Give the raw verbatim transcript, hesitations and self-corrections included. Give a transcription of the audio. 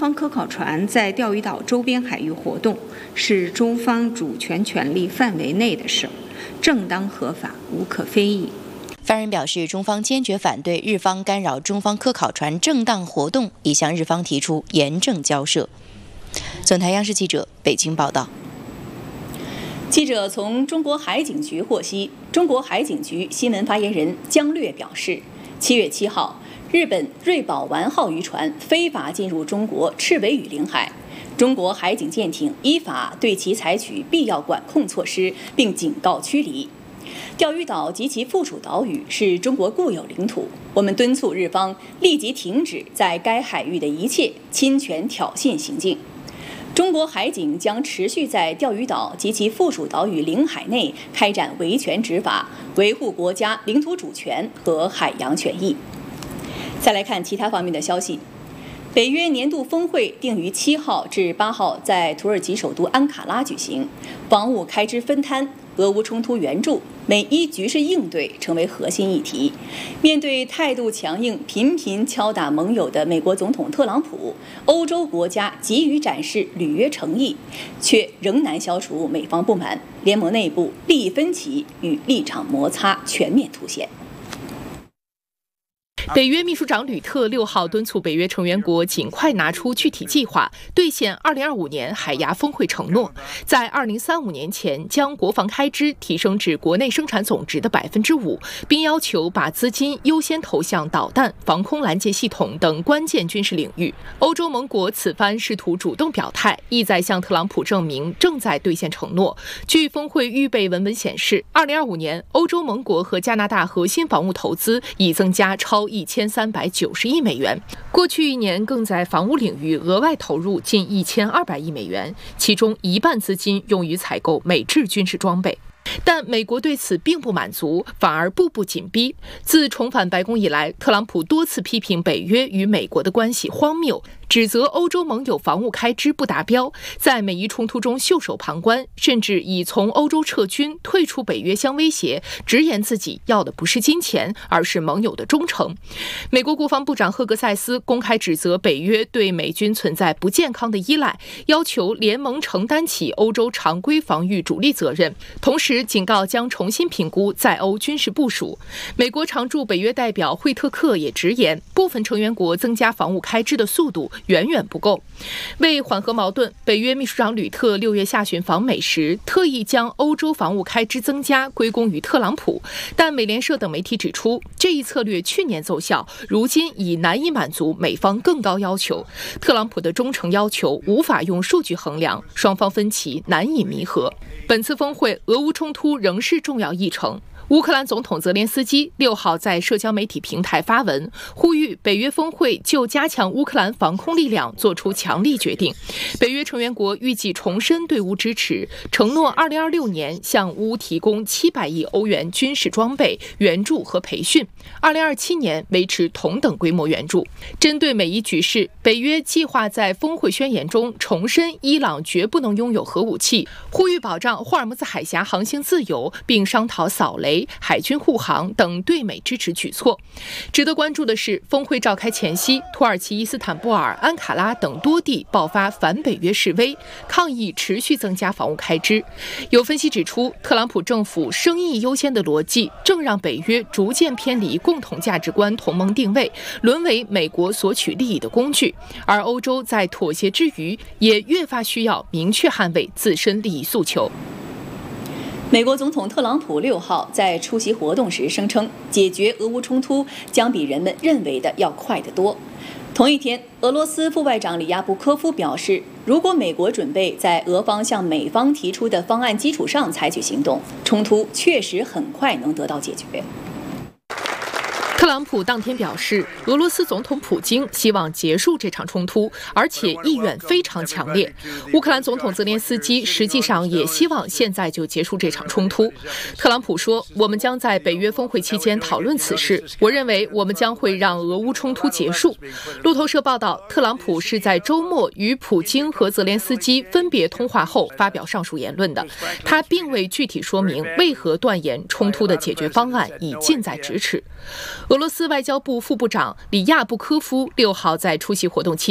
方科考船在钓鱼岛周边海域活动，是中方主权权利范围内的事，正当合法，无可非议。 发言人表示，中方坚决反对日方干扰中方科考船正当活动，已向日方提出严正交涉。总台央视记者北京报道。 记者从中国海警局获悉，中国海警局新闻发言人姜略表示，七月七号，日本瑞宝丸号渔船非法进入中国赤尾屿领海，中国海警舰艇依法对其采取必要管控措施，并警告驱离。钓鱼岛及其附属岛屿是中国固有领土，我们敦促日方立即停止在该海域的一切侵权挑衅行径。中国海警将持续在钓鱼岛及其附属岛屿领海内开展维权执法，维护国家领土主权和海洋权益。再来看其他方面的消息，北约年度峰会定于七号至八号在土耳其首都安卡拉举行，防务开支分摊、俄乌冲突援助、美伊局势应对成为核心议题。面对态度强硬、频频敲打盟友的美国总统特朗普，欧洲国家急于展示履约诚意，却仍难消除美方不满，联盟内部利益分歧与立场摩擦全面凸显。 北约秘书长吕特六号敦促北约成员国尽快拿出具体计划，兑现二零二五年海牙峰会承诺，在二零三五年前将国防开支提升至国内生产总值的百分之五，并要求把资金优先投向导弹、防空拦截系统等关键军事领域。欧洲盟国此番试图主动表态，意在向特朗普证明正在兑现承诺。据峰会预备文文显示，二零二五年欧洲盟国和加拿大核心防务投资已增加超一千三百九十亿美元，过去一年更在防务领域额外投入近一千二百亿美元，其中一半资金用于采购美制军事装备。但美国对此并不满足，反而步步紧逼。自重返白宫以来，特朗普多次批评北约与美国的关系荒谬，指责欧洲盟友防务开支不达标，在美伊冲突中袖手旁观，甚至以从欧洲撤军、退出北约相威胁，直言自己要的不是金钱，而是盟友的忠诚。美国国防部长赫格塞斯公开指责北约对美军存在不健康的依赖，要求联盟承担起欧洲常规防御主力责任，同时警告将重新评估在欧军事部署。美国常驻北约代表惠特克也直言，部分成员国增加防务开支的速度远远不够。为缓和矛盾，北约秘书长吕特六月下旬访美时，特意将欧洲防务开支增加归功于特朗普。但美联社等媒体指出，这一策略去年奏效，如今已难以满足美方更高要求。特朗普的忠诚要求无法用数据衡量，双方分歧难以弥合。本次峰会，俄乌冲突仍是重要议程。乌克兰总统泽连斯基六号在社交媒体平台发文，呼吁北约峰会就加强乌克兰防空力量做出强力决定。北约成员国预计重申对乌支持，承诺二零二六年向乌提供七百亿欧元军事装备援助和培训，二零二七年维持同等规模援助。针对美伊局势，北约计划在峰会宣言中重申伊朗绝不能拥有核武器，呼吁保障霍尔木兹海峡航行自由，并商讨扫雷、海军护航等对美支持举措。值得关注的是，峰会召开前夕，土耳其伊斯坦布尔、安卡拉等多地爆发反北约示威，抗议持续增加防务开支。有分析指出，特朗普政府生意优先的逻辑正让北约逐渐偏离共同价值观同盟定位，沦为美国索取利益的工具。而欧洲在妥协之余，也越发需要明确捍卫自身利益诉求。 美国总统特朗普六号在出席活动时声称，解决俄乌冲突将比人们认为的要快得多。同一天，俄罗斯副外长里亚布科夫表示，如果美国准备在俄方向美方提出的方案基础上采取行动，冲突确实很快能得到解决。 特朗普当天表示，俄罗斯总统普京希望结束这场冲突，而且意愿非常强烈。乌克兰总统泽连斯基实际上也希望现在就结束这场冲突。特朗普说，我们将在北约峰会期间讨论此事，我认为我们将会让俄乌冲突结束。路透社报道，特朗普是在周末与普京和泽连斯基分别通话后发表上述言论的，他并未具体说明为何断言冲突的解决方案已近在咫尺。俄罗斯外交部副部长里亚布科夫六号在出席活动期